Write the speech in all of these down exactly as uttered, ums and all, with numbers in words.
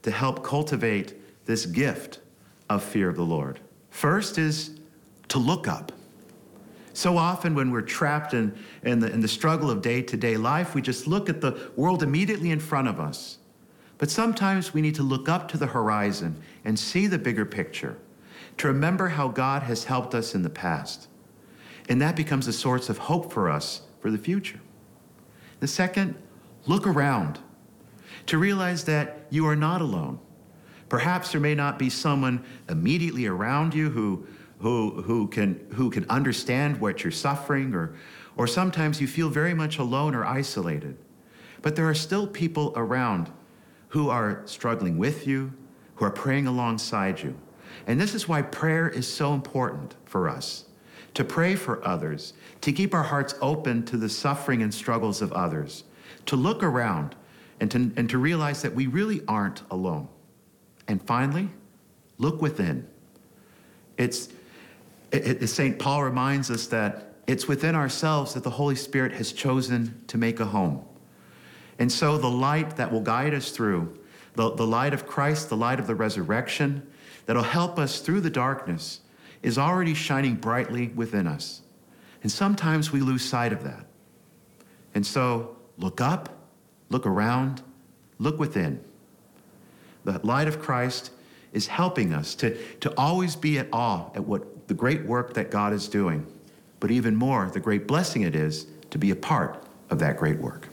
to help cultivate this gift of fear of the Lord. First is to look up. So often when we're trapped in, in, the, in the struggle of day-to-day life, we just look at the world immediately in front of us. But sometimes we need to look up to the horizon and see the bigger picture, to remember how God has helped us in the past. And that becomes a source of hope for us for the future. The second, look around, to realize that you are not alone. Perhaps there may not be someone immediately around you who Who, who, can, who can understand what you're suffering, or, or sometimes you feel very much alone or isolated. But there are still people around who are struggling with you, who are praying alongside you. And this is why prayer is so important for us, to pray for others, to keep our hearts open to the suffering and struggles of others, to look around and to, and to realize that we really aren't alone. And finally, look within. It's It, it, Saint Paul reminds us that it's within ourselves that the Holy Spirit has chosen to make a home. And so the light that will guide us through, the, the light of Christ, the light of the resurrection, that'll help us through the darkness, is already shining brightly within us. And sometimes we lose sight of that. And so look up, look around, look within. The light of Christ is helping us to, to always be at awe at what the great work that God is doing, but even more, the great blessing it is to be a part of that great work.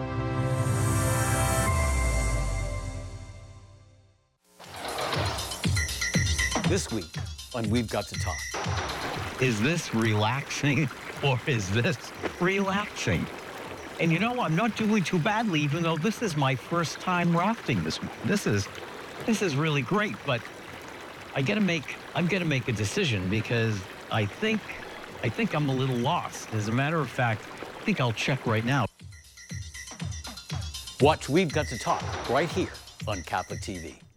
This week on We've Got to Talk. Is this relaxing or is this relaxing? And you know, I'm not doing too badly, even though this is my first time rafting this week. This is, this is really great, but I gotta make, I'm gonna make a decision because I think, I think I'm a little lost. As a matter of fact, I think I'll check right now. Watch We've Got to Talk right here on Catholic T V.